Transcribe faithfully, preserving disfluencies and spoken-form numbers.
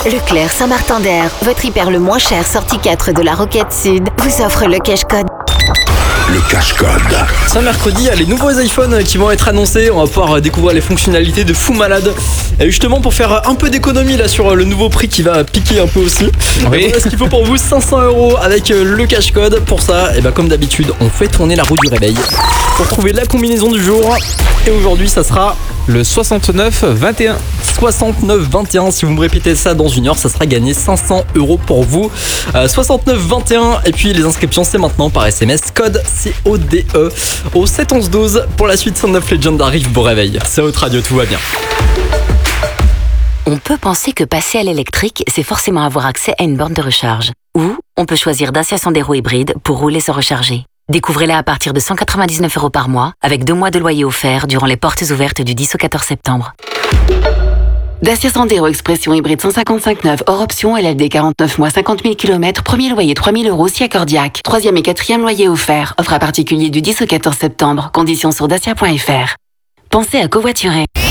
Leclerc Saint-Martin-d'Air, votre hyper le moins cher sortie quatre de la Roquette Sud, vous offre le cash code. Le cash code. Ce mercredi, il y a les nouveaux iPhones qui vont être annoncés. On va pouvoir découvrir les fonctionnalités de fou malade. Et justement, pour faire un peu d'économie là sur le nouveau prix qui va piquer un peu aussi. Oui. Voilà ce qu'il faut pour vous, cinq cents euros avec le cash code. Pour ça, et ben comme d'habitude, on fait tourner la roue du réveil pour trouver la combinaison du jour. Et aujourd'hui, ça sera le soixante-neuf vingt et un. soixante-neuf vingt et un. Si vous me répétez ça dans une heure, ça sera gagné cinq cents euros pour vous. Euh, soixante-neuf vingt et un. Et puis les inscriptions, c'est maintenant par S M S code C O D E au sept onze douze. Pour la suite, Sound of Legend arrive. Beau réveil. C'est votre radio, tout va bien. On peut penser que passer à l'électrique, c'est forcément avoir accès à une borne de recharge. Ou on peut choisir Dacia Sandero hybride pour rouler sans recharger. Découvrez-la à partir de cent quatre-vingt-dix-neuf euros par mois, avec deux mois de loyer offert durant les portes ouvertes du dix au quatorze septembre. Dacia Sandero Expression hybride cent cinquante-cinq neuf, hors option, L L D quarante-neuf mois, cinquante mille kilomètres, premier loyer trois mille euros, si accordiaque. Troisième et quatrième loyer offert. Offre à particulier du dix au quatorze septembre. Conditions sur dacia point f r. Pensez à covoiturer.